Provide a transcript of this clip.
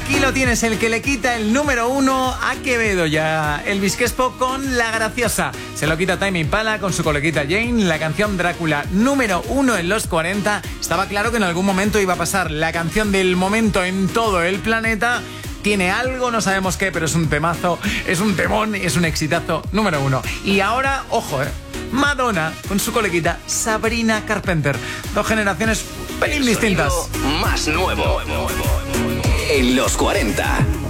Aquí lo tienes, el que le quita el número 1 a Quevedo ya. Elvis Crespo con La Graciosa. Se lo quita Tame Impala con su coleguita Jane. La canción Drácula, número 1 en los 40. Estaba claro que en algún momento iba a pasar la canción del momento en todo el planeta. Tiene algo, no sabemos qué, pero es un temazo, es un temón, es un exitazo número 1. Y ahora, ojo, Madonna con su coleguita Sabrina Carpenter. Dos generaciones pelín distintas. Más nuevo en los 40.